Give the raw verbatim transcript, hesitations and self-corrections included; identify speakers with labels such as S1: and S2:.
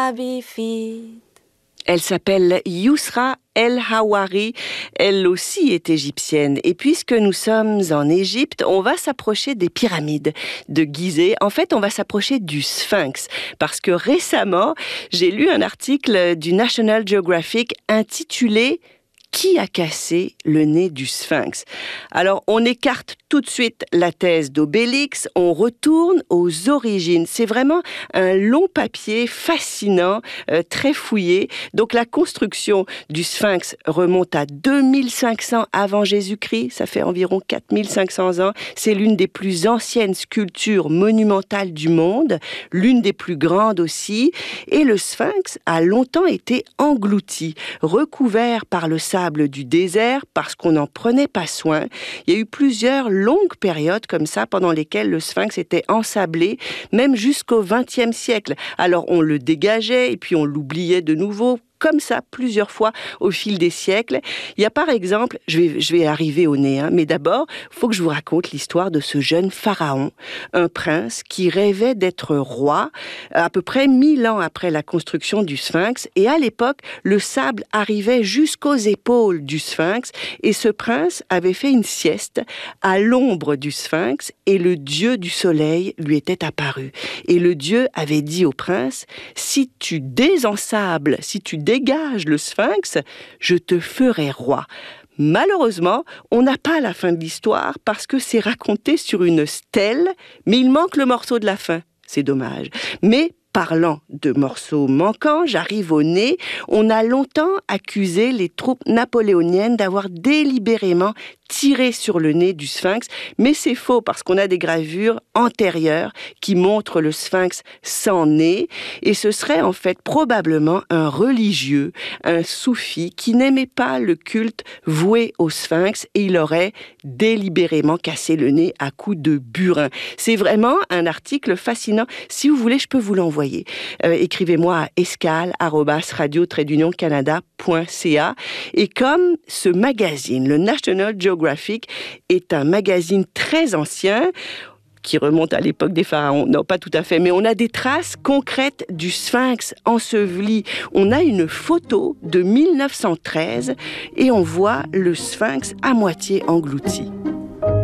S1: Happy Feet.
S2: Elle s'appelle Yousra El Hawari, elle aussi est égyptienne. Et puisque nous sommes en Égypte, on va s'approcher des pyramides de Gizeh. En fait, on va s'approcher du Sphinx. Parce que récemment, j'ai lu un article du National Geographic intitulé « Qui a cassé le nez du Sphinx ?» Alors, on écarte tout de suite la thèse d'Obélix, on retourne aux origines. C'est vraiment un long papier fascinant, euh, très fouillé. Donc, la construction du Sphinx remonte à deux mille cinq cents avant Jésus-Christ. Ça fait environ quatre mille cinq cents ans. C'est l'une des plus anciennes sculptures monumentales du monde, l'une des plus grandes aussi. Et le Sphinx a longtemps été englouti, recouvert par le sable du désert parce qu'on n'en prenait pas soin. Il y a eu plusieurs longues périodes comme ça pendant lesquelles le Sphinx était ensablé, même jusqu'au vingtième siècle. Alors on le dégageait et puis on l'oubliait de nouveau, comme ça, plusieurs fois au fil des siècles. Il y a par exemple, je vais, je vais arriver au nez, hein, mais d'abord, il faut que je vous raconte l'histoire de ce jeune pharaon, un prince qui rêvait d'être roi, à peu près mille ans après la construction du Sphinx. Et à l'époque, le sable arrivait jusqu'aux épaules du Sphinx. Et ce prince avait fait une sieste à l'ombre du Sphinx et le dieu du soleil lui était apparu. Et le dieu avait dit au prince, si tu désensables, si tu dégage le Sphinx, je te ferai roi. Malheureusement, on n'a pas la fin de l'histoire parce que c'est raconté sur une stèle, mais il manque le morceau de la fin. C'est dommage. Mais parlant de morceaux manquants, j'arrive au nez. On a longtemps accusé les troupes napoléoniennes d'avoir délibérément tiré sur le nez du Sphinx, mais c'est faux parce qu'on a des gravures antérieures qui montrent le Sphinx sans nez, et ce serait en fait probablement un religieux, un soufi qui n'aimait pas le culte voué au Sphinx et il aurait délibérément cassé le nez à coups de burin. C'est vraiment un article fascinant. Si vous voulez, je peux vous l'envoyer. Euh, écrivez-moi à escale arobase radio trait d'union canada point c a. Et comme ce magazine, le National Geographic, est un magazine très ancien, qui remonte à l'époque des pharaons. Non, pas tout à fait, mais on a des traces concrètes du Sphinx enseveli. On a une photo de mille neuf cent treize et on voit le Sphinx à moitié englouti.